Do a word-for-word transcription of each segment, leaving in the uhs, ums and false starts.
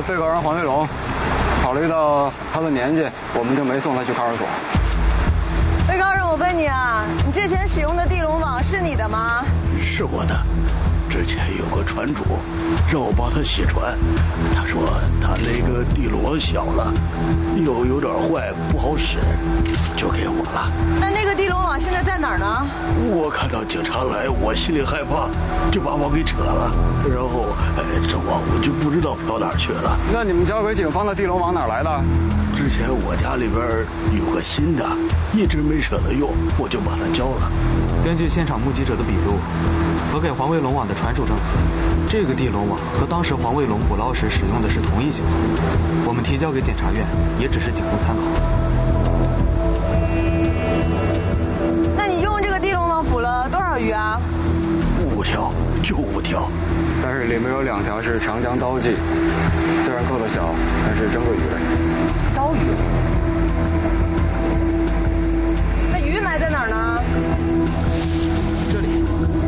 被告人黄卫龙，考虑到他的年纪，我们就没送他去看守所。 被告人，我问你啊，你之前使用的地龙网是你的吗？ 是我的。之前有个船主让我帮他洗船，他说他那个地龙网小了，又有点坏不好使，就给我了。 那那个地龙网现在在哪儿呢？ 我看到警察来，我心里害怕，就把网给扯了，然后哎，这网我就不知道飘哪儿去了。 那你们交给警方的地龙网哪来的？ 之前我家里边有个新的，一直没舍得用，我就把它交了。 根据现场目击者的笔录和给黄卫龙网的船主证词，这个地龙网和当时黄卫龙捕捞时使用的是同一型号。我们提交给检察院也只是仅供参考。 那你用这个地龙网捕了多少鱼啊？ 五条，就五条。 但是里面有两条是长江刀鲫，虽然个子小，但是真个鱼类。 刀鱼？那鱼埋在哪儿呢？ 这里。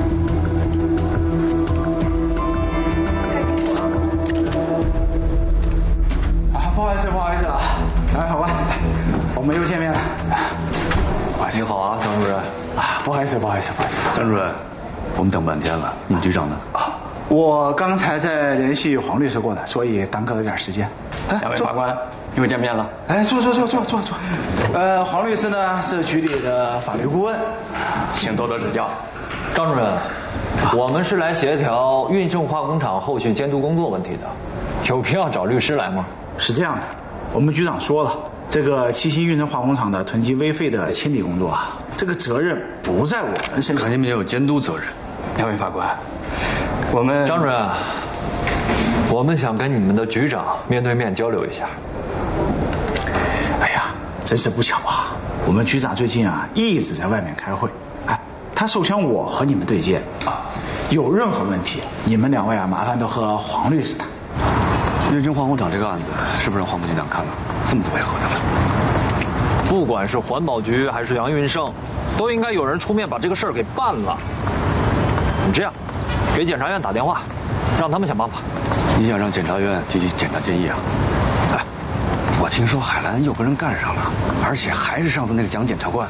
啊，不好意思，不好意思啊，来，法官，我们又见面了。 你好啊，张主任。 啊，不好意思，不好意思，不好意思。 张主任，我们等半天了，你们局长呢？ 啊，我刚才在联系黄律师过的，所以耽搁了点时间。 两位法官又见面了。 哎，坐坐坐坐坐坐。呃，黄律师呢是局里的法律顾问， 请多多指教。 张主任，我们是来协调运盛化工厂后续监督工作问题的，有必要找律师来吗？ 是这样的，我们局长说了，这个七星运盛化工厂的囤积危废的清理工作啊，这个责任不在我们身上。 可你们也有监督责任。两位法官，我们张主任，我们想跟你们的局长面对面交流一下。 哎呀，真是不巧啊，我们局长最近啊一直在外面开会，哎，他授权我和你们对接啊，有任何问题，你们两位啊麻烦都和黄律师谈。 运盛化工厂这个案子是不是让黄部局长看了？这么不配合他们？ 不管是环保局还是杨运盛，都应该有人出面把这个事儿给办了。你这样，给检察院打电话，让他们想办法。 你想让检察院提起检察建议啊？哎，我听说海兰又跟人干上了，而且还是上次那个蒋检察官。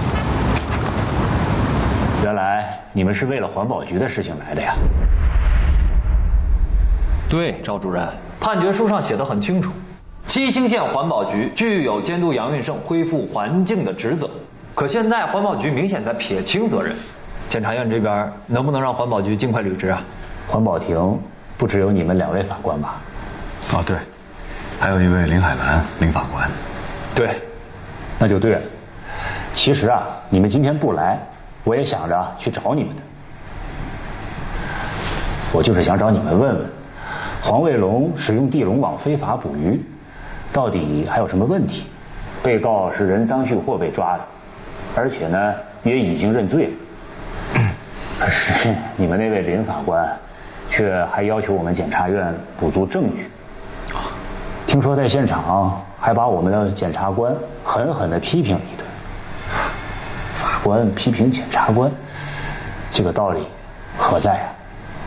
原来你们是为了环保局的事情来的呀？ 对，赵主任，判决书上写得很清楚，七星县环保局具有监督杨运盛恢复环境的职责。可现在环保局明显在撇清责任，检察院这边能不能让环保局尽快履职啊？ 环保庭不只有你们两位法官吧？ 哦，对，还有一位林海兰林法官。 对， 那就对了。其实啊，你们今天不来，我也想着去找你们的。我就是想找你们问问，黄卫龙使用地龙网非法捕鱼，到底还有什么问题？被告是人赃俱获被抓的，而且呢也已经认罪了。可是你们那位林法官却还要求我们检察院补足证据。听说在现场还把我们的检察官狠狠地批评了一顿。法官批评检察官，这个道理何在啊？